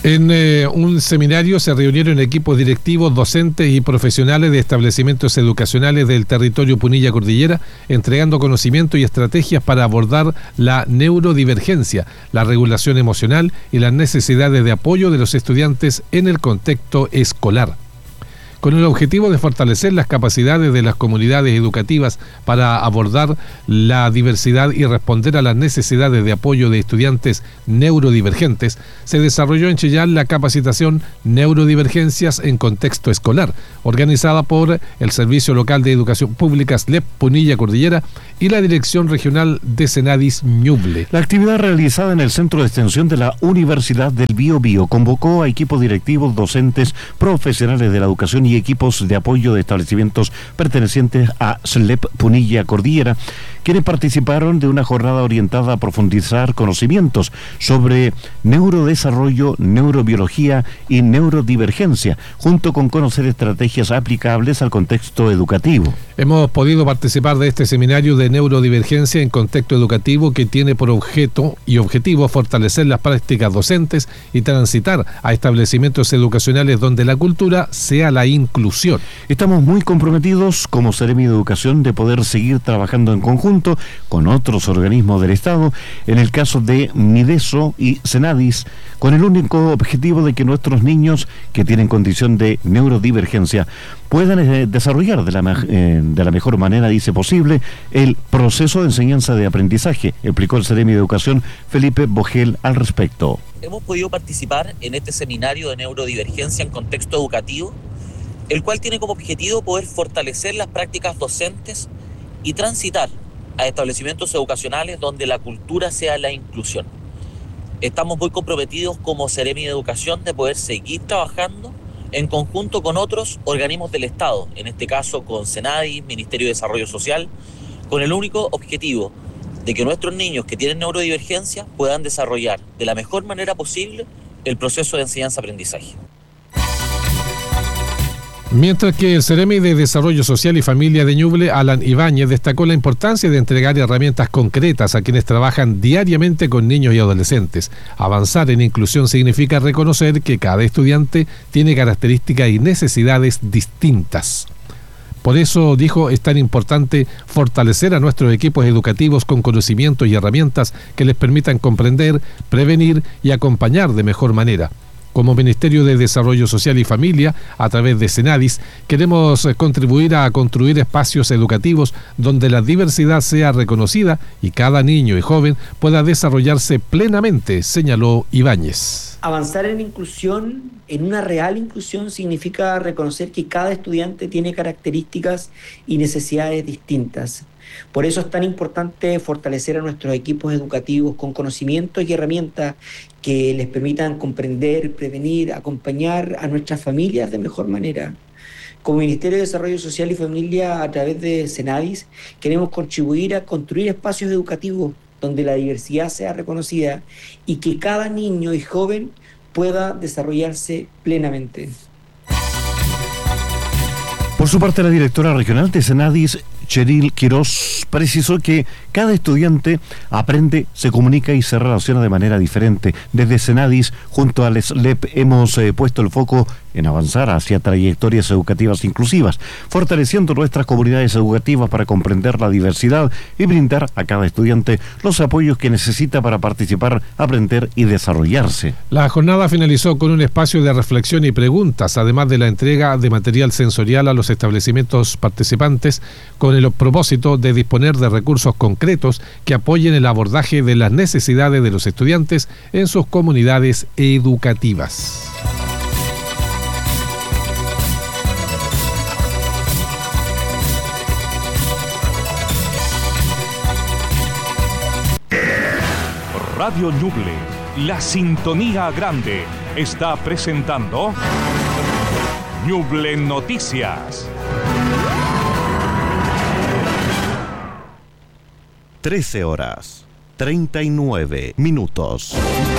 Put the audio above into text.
En un seminario se reunieron equipos directivos, docentes y profesionales de establecimientos educacionales del territorio Punilla Cordillera, entregando conocimiento y estrategias para abordar la neurodivergencia, la regulación emocional y las necesidades de apoyo de los estudiantes en el contexto escolar. Con el objetivo de fortalecer las capacidades de las comunidades educativas para abordar la diversidad y responder a las necesidades de apoyo de estudiantes neurodivergentes, se desarrolló en Chillán la capacitación Neurodivergencias en Contexto Escolar, organizada por el Servicio Local de Educación Pública SLEP Punilla Cordillera y la Dirección Regional de Senadis Ñuble. La actividad realizada en el Centro de Extensión de la Universidad del Biobío convocó a equipos directivos, docentes, profesionales de la educación y equipos de apoyo de establecimientos pertenecientes a SLEP Punilla Cordillera, quienes participaron de una jornada orientada a profundizar conocimientos sobre neurodesarrollo, neurobiología y neurodivergencia, junto con conocer estrategias aplicables al contexto educativo. Hemos podido participar de este seminario de neurodivergencia en contexto educativo que tiene por objeto y objetivo fortalecer las prácticas docentes y transitar a establecimientos educacionales donde la cultura sea la inclusión. Estamos muy comprometidos como Seremi de Educación de poder seguir trabajando en conjunto con otros organismos del Estado, en el caso de Mideso y Senadis, con el único objetivo de que nuestros niños que tienen condición de neurodivergencia puedan desarrollar de la mejor manera, dice, posible el proceso de enseñanza de aprendizaje, explicó el Seremi de Educación Felipe Bogel al respecto. Hemos podido participar en este seminario de neurodivergencia en contexto educativo, el cual tiene como objetivo poder fortalecer las prácticas docentes y transitar a establecimientos educacionales donde la cultura sea la inclusión. Estamos muy comprometidos como Seremi de Educación de poder seguir trabajando en conjunto con otros organismos del Estado, en este caso con Senadis, Ministerio de Desarrollo Social, con el único objetivo de que nuestros niños que tienen neurodivergencia puedan desarrollar de la mejor manera posible el proceso de enseñanza-aprendizaje. Mientras que el Seremi de Desarrollo Social y Familia de Ñuble, Alan Ibáñez, destacó la importancia de entregar herramientas concretas a quienes trabajan diariamente con niños y adolescentes. Avanzar en inclusión significa reconocer que cada estudiante tiene características y necesidades distintas. Por eso, dijo, es tan importante fortalecer a nuestros equipos educativos con conocimientos y herramientas que les permitan comprender, prevenir y acompañar de mejor manera. Como Ministerio de Desarrollo Social y Familia, a través de Senadis, queremos contribuir a construir espacios educativos donde la diversidad sea reconocida y cada niño y joven pueda desarrollarse plenamente, señaló Ibáñez. Avanzar en inclusión, en una real inclusión, significa reconocer que cada estudiante tiene características y necesidades distintas. Por eso es tan importante fortalecer a nuestros equipos educativos con conocimientos y herramientas que les permitan comprender, prevenir, acompañar a nuestras familias de mejor manera. Como Ministerio de Desarrollo Social y Familia, a través de Senadis, queremos contribuir a construir espacios educativos donde la diversidad sea reconocida y que cada niño y joven pueda desarrollarse plenamente. Por su parte, la directora regional de Senadis, Cheryl Quiroz, precisó que cada estudiante aprende, se comunica y se relaciona de manera diferente. Desde Senadis, junto al SLEP, hemos puesto el foco en avanzar hacia trayectorias educativas inclusivas, fortaleciendo nuestras comunidades educativas para comprender la diversidad y brindar a cada estudiante los apoyos que necesita para participar, aprender y desarrollarse. La jornada finalizó con un espacio de reflexión y preguntas, además de la entrega de material sensorial a los establecimientos participantes, con el propósito de disponer de recursos concretos que apoyen el abordaje de las necesidades de los estudiantes en sus comunidades educativas. Radio Ñuble, la sintonía grande, está presentando Ñuble Noticias. 13 horas, 39 minutos.